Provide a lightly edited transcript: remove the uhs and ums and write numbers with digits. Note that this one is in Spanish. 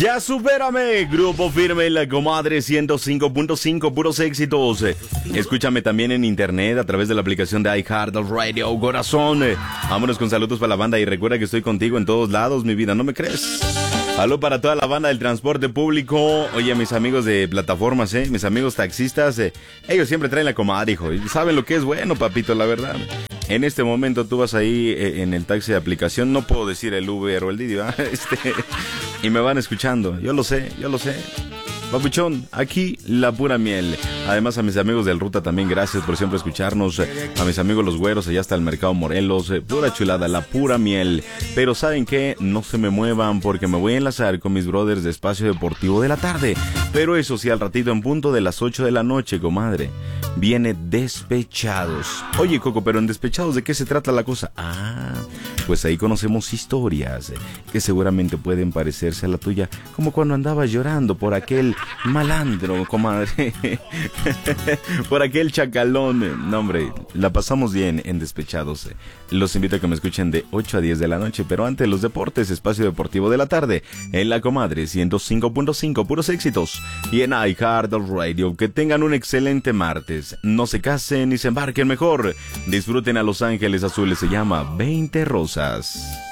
Ya supérame, Grupo Firme, la comadre 105.5, puros éxitos. Escúchame también en internet a través de la aplicación de iHeartRadio, corazón. Vámonos con saludos para la banda y recuerda que estoy contigo en todos lados, mi vida, ¿no me crees? Aló para toda la banda del transporte público. Oye, mis amigos de plataformas, mis amigos taxistas, ellos siempre traen la comadre, hijo, y saben lo que es bueno, papito, la verdad. En este momento tú vas ahí en el taxi de aplicación, no puedo decir el Uber o el Didi, ¿va? Y me van escuchando, yo lo sé. Papuchón, aquí la pura miel. Además a mis amigos del Ruta también, gracias por siempre escucharnos. A mis amigos los güeros, allá hasta el Mercado Morelos, pura chulada, la pura miel. Pero ¿saben qué? No se me muevan porque me voy a enlazar con mis brothers de Espacio Deportivo de la tarde. Pero eso sí, al ratito en punto de las 8 de la noche, comadre, viene Despechados. Oye, Coco, pero en Despechados, ¿de qué se trata la cosa? Pues ahí conocemos historias que seguramente pueden parecerse a la tuya, como cuando andabas llorando por aquel malandro, comadre, por aquel chacalón. No, hombre, la pasamos bien en Despechados. Los invito a que me escuchen de 8 a 10 de la noche, pero antes los deportes, Espacio Deportivo de la tarde, en la comadre 105.5, puros éxitos, y en iHeartRadio. Que tengan un excelente martes, no se casen y se embarquen mejor, disfruten a Los Ángeles Azules, se llama 20 Rosas.